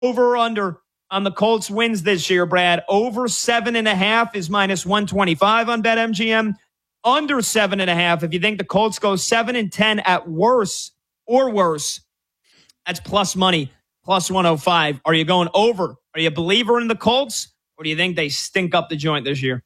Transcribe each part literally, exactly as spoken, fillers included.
Over or under on the Colts wins this year, Brad. Over seven and a half is minus one twenty-five on BetMGM. Under seven and a half, if you think the Colts go seven and ten at worse or worse, that's plus money, plus one oh five. Are you going over? Are you a believer in the Colts, or do you think they stink up the joint this year?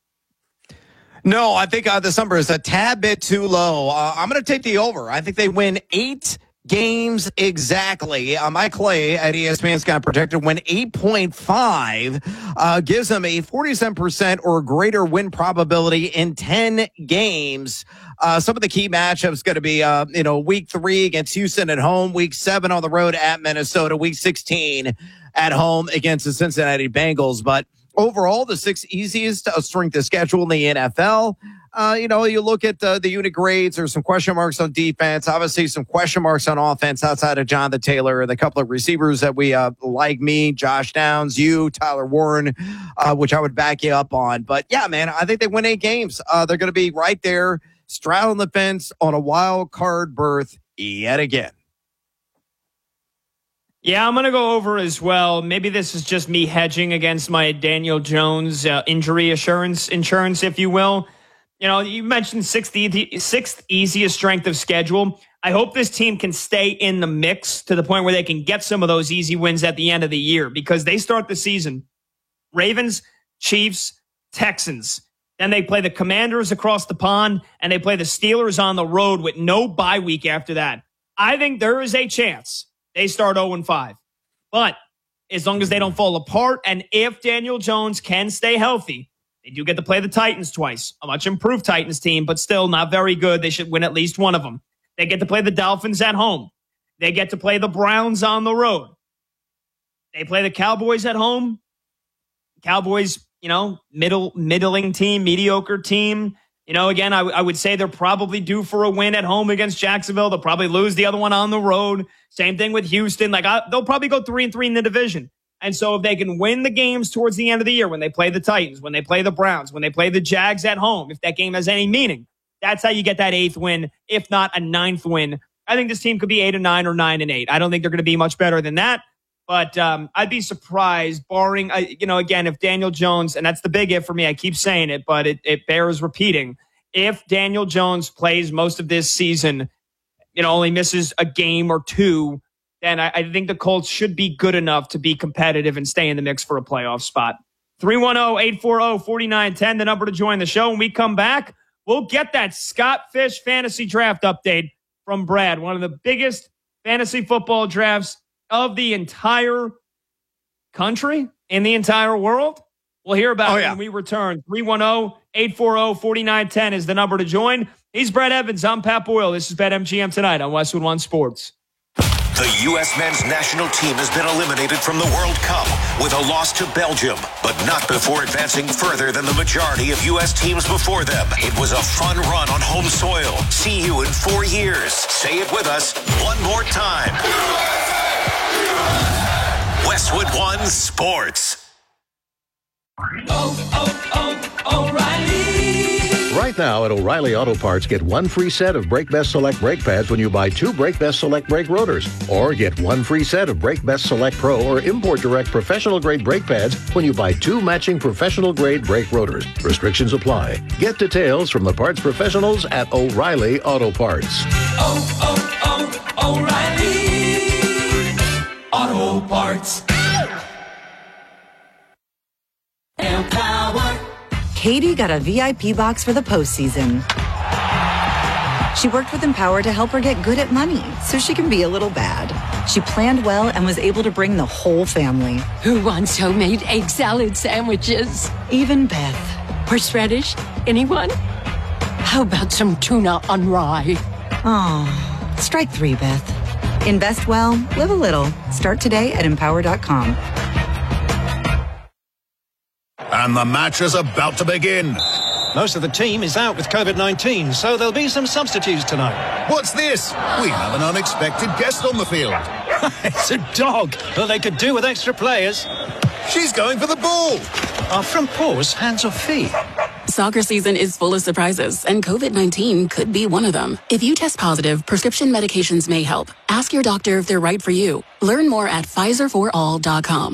No, I think uh, this number is a tad bit too low. Uh, I'm going to take the over. I think they win eight games exactly. Uh, Mike Clay at E S P N Sky Protected win eight point five, uh, gives them a forty-seven percent or greater win probability in ten games. Uh, some of the key matchups going to be, uh, you know, week three against Houston at home, week seven on the road at Minnesota, week sixteen at home against the Cincinnati Bengals. But overall, the six easiest uh, strength of schedule in the N F L. Uh, you know, you look at uh, the unit grades, there's some question marks on defense, obviously some question marks on offense outside of Jonathan Taylor and a couple of receivers that we uh, like me, Josh Downs, you, Tyler Warren, uh, which I would back you up on. But yeah, man, I think they win eight games. Uh, they're going to be right there, straddling the fence on a wild card berth yet again. Yeah, I'm going to go over as well. Maybe this is just me hedging against my Daniel Jones uh, injury assurance insurance, if you will. You know, you mentioned sixth, e- sixth easiest strength of schedule. I hope this team can stay in the mix to the point where they can get some of those easy wins at the end of the year, because they start the season Ravens, Chiefs, Texans. Then they play the Commanders across the pond, and they play the Steelers on the road with no bye week after that. I think there is a chance they start oh and five. But as long as they don't fall apart, and if Daniel Jones can stay healthy, they do get to play the Titans twice. A much improved Titans team, but still not very good. They should win at least one of them. They get to play the Dolphins at home. They get to play the Browns on the road. They play the Cowboys at home. Cowboys, you know, middle, middling team, mediocre team. You know, again, I, I would say they're probably due for a win at home against Jacksonville. They'll probably lose the other one on the road. Same thing with Houston. Like I, they'll probably go three and three in the division. And so if they can win the games towards the end of the year, when they play the Titans, when they play the Browns, when they play the Jags at home, if that game has any meaning, that's how you get that eighth win, if not a ninth win. I think this team could be eight and nine or nine and eight. I don't think they're going to be much better than that. But um, I'd be surprised, barring, uh, you know, again, if Daniel Jones, and that's the big if for me, I keep saying it, but it, it bears repeating. If Daniel Jones plays most of this season, you know, only misses a game or two, then I, I think the Colts should be good enough to be competitive and stay in the mix for a playoff spot. three one zero, eight four zero, four nine one zero, the number to join the show. When we come back, we'll get that Scott Fish fantasy draft update from Brad, one of the biggest fantasy football drafts of the entire country, in the entire world. We'll hear about oh, it yeah. when we return. three one zero, eight four zero, four nine one zero is the number to join. He's Brad Evans. I'm Pat Boyle. This is BetMGM Tonight on Westwood One Sports. The U S men's national team has been eliminated from the World Cup with a loss to Belgium, but not before advancing further than the majority of U S teams before them. It was a fun run on home soil. See you in four years. Say it with us one more time. Westwood One Sports. Oh, oh, oh, O'Reilly. Right now at O'Reilly Auto Parts, get one free set of Brake Best Select brake pads when you buy two Brake Best Select brake rotors. Or get one free set of Brake Best Select Pro or Import Direct professional grade brake pads when you buy two matching professional grade brake rotors. Restrictions apply. Get details from the parts professionals at O'Reilly Auto Parts. Oh, oh, oh, O'Reilly Auto Parts. Empower. Katie got a V I P box for the postseason. She worked with Empower to help her get good at money so she can be a little bad. She planned well and was able to bring the whole family. Who wants homemade egg salad sandwiches? Even Beth. Horseradish? Anyone? How about some tuna on rye? Oh, strike three, Beth. Invest well, live a little. Start today at empower dot com. And the match is about to begin. Most of the team is out with COVID nineteen, so there'll be some substitutes tonight. What's this? We have an unexpected guest on the field. It's a dog. Well, they could do with extra players. She's going for the ball. Our front paws, hands or feet? Soccer season is full of surprises, and COVID nineteen could be one of them. If you test positive, prescription medications may help. Ask your doctor if they're right for you. Learn more at Pfizer for all dot com.